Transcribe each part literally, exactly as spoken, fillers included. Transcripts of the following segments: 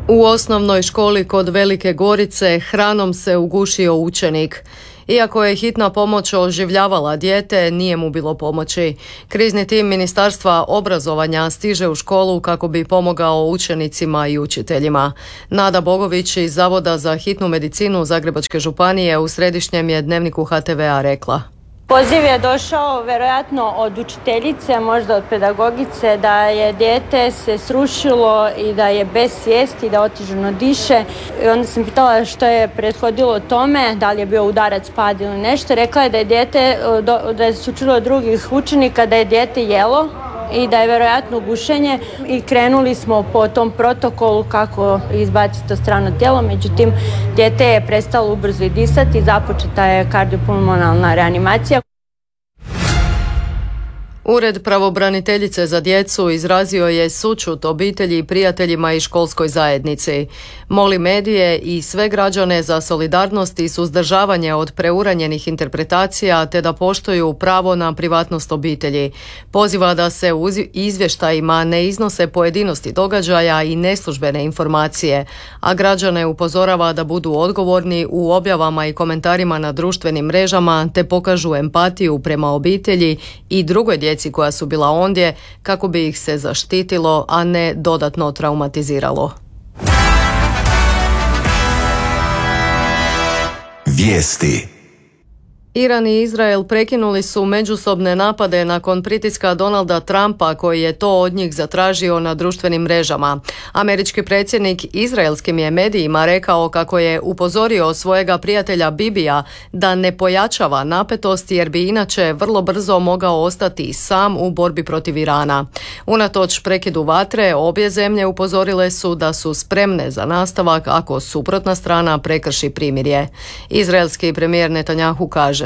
U osnovnoj školi kod Velike Gorice hranom se ugušio učenik. Iako je hitna pomoć oživljavala dijete, nije mu bilo pomoći. Krizni tim Ministarstva obrazovanja stiže u školu kako bi pomogao učenicima i učiteljima. Nada Bogović iz Zavoda za hitnu medicinu Zagrebačke županije u središnjem je dnevniku ha te vea rekla. Poziv je došao vjerojatno od učiteljice, možda od pedagogice, da je dijete se srušilo i da je bez svijesti, da otežano diše. I onda sam pitala što je prethodilo tome, da li je bio udarac, pad ili nešto. Rekla je da je dijete, da je se čulo od drugih učenika da je dijete jelo i da je vjerojatno gušenje i krenuli smo po tom protokolu kako izbaciti to strano tijelo, međutim dijete je prestalo ubrzo i disati i započeta je kardiopulmonalna reanimacija. Ured pravobraniteljice za djecu izrazio je sućut obitelji i prijateljima i školskoj zajednici. Moli medije i sve građane za solidarnost i suzdržavanje od preuranjenih interpretacija te da poštuju pravo na privatnost obitelji. Poziva da se u izvještajima ne iznose pojedinosti događaja i neslužbene informacije, a građane upozorava da budu odgovorni u objavama i komentarima na društvenim mrežama te pokažu empatiju prema obitelji i drugoj djeci koja su bila ondje kako bi ih se zaštitilo, a ne dodatno traumatiziralo. Vijesti. Iran i Izrael prekinuli su međusobne napade nakon pritiska Donalda Trumpa koji je to od njih zatražio na društvenim mrežama. Američki predsjednik izraelskim je medijima rekao kako je upozorio svojega prijatelja Bibija da ne pojačava napetost jer bi inače vrlo brzo mogao ostati sam u borbi protiv Irana. Unatoč prekidu vatre, obje zemlje upozorile su da su spremne za nastavak ako suprotna strana prekrši primirje. Izraelski premijer Netanjahu kaže: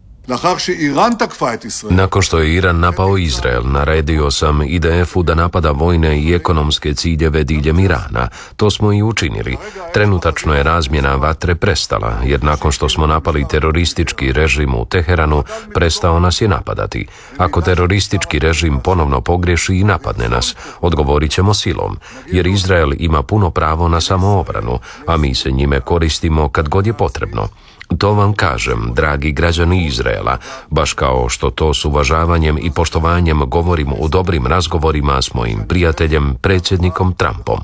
Nakon što je Iran napao Izrael, naredio sam I D F-u da napada vojne i ekonomske ciljeve diljem Irana. To smo i učinili. Trenutačno je razmjena vatre prestala, jer nakon što smo napali teroristički režim u Teheranu, prestao nas je napadati. Ako teroristički režim ponovno pogriješi i napadne nas, odgovorit ćemo silom, jer Izrael ima puno pravo na samoobranu, a mi se njime koristimo kad god je potrebno. To vam kažem, dragi građani Izraela, baš kao što to s uvažavanjem i poštovanjem govorim u dobrim razgovorima s mojim prijateljem, predsjednikom Trumpom.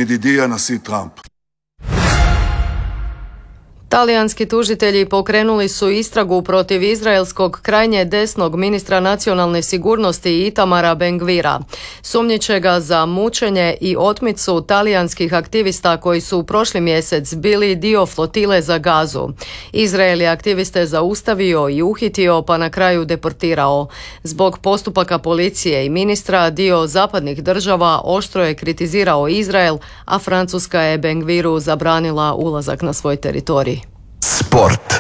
Talijanski tužitelji pokrenuli su istragu protiv izraelskog krajnje desnog ministra nacionalne sigurnosti Itamara Ben-Gvira. Sumnjiče ga za mučenje i otmicu talijanskih aktivista koji su prošli mjesec bili dio flotile za Gazu. Izrael je aktiviste zaustavio i uhitio pa na kraju deportirao. Zbog postupaka policije i ministra dio zapadnih država oštro je kritizirao Izrael, a Francuska je Ben-Gviru zabranila ulazak na svoj teritorij. Sport.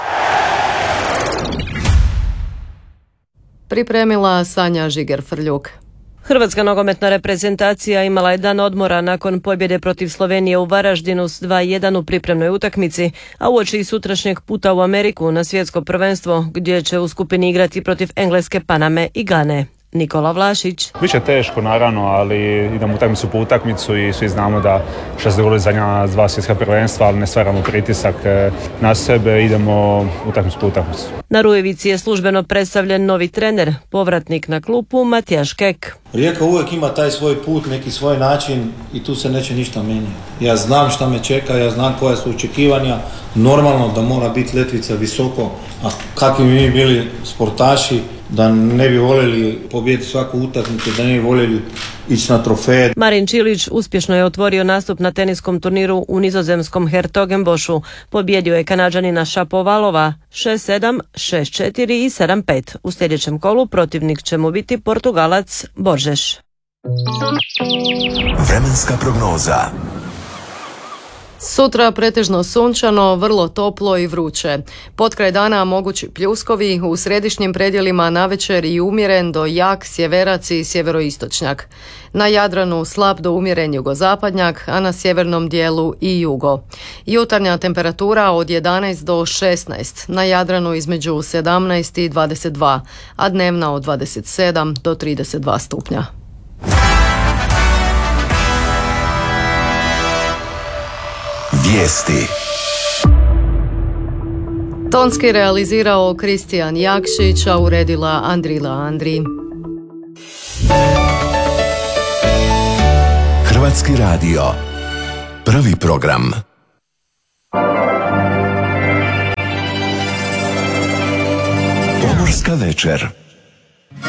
Pripremila Sanja Žiger-Frljuk. Hrvatska nogometna reprezentacija imala je dan odmora nakon pobjede protiv Slovenije u Varaždinu s dva jedan u pripremnoj utakmici, a uoči sutrašnjeg puta u Ameriku na svjetsko prvenstvo gdje će u skupini igrati protiv Engleske, Paname i Gane. Nikola Vlašić. Biće teško naravno, ali idemo utakmicu po utakmicu i svi znamo da što se dogodilo zadnja dva svjetska prvenstva, ali ne stvaramo pritisak na sebe, idemo utakmicu po utakmicu. Na Rujevici je službeno predstavljen novi trener, povratnik na klupu Matijaš Kek. Rijeka uvijek ima taj svoj put, neki svoj način i tu se neće ništa mijenjati. Ja znam šta me čeka, ja znam koja su očekivanja. Normalno da mora biti letvica visoko, a kakvi mi bili sportaši, da ne bi voljeli pobijediti svaku utakmicu, da ne bi voljeli ići na trofeje. Marin Čilić uspješno je otvorio nastup na teniskom turniru u nizozemskom Hertogenboschu. Pobjedio je Kanađanina Šapovalova šest sedam, šest četiri i sedam pet. U sljedećem kolu protivnik će mu biti Portugalac Boržeš. Vremenska prognoza. Sutra pretežno sunčano, vrlo toplo i vruće. Potkraj dana mogući pljuskovi, u središnjim predjelima navečer i umjeren do jak sjeverac i sjeveroistočnjak. Na Jadranu slab do umjeren jugozapadnjak, a na sjevernom dijelu i jugo. Jutarnja temperatura od jedanaest do šesnaest, na Jadranu između sedamnaest i dvadeset dva, a dnevna od dvadeset sedam do trideset dva stupnja. Vijesti. Tonski realizirao Kristijan Jakšić, a uredila Andrila Andri. Hrvatski radio. Prvi program. Pomorska večer.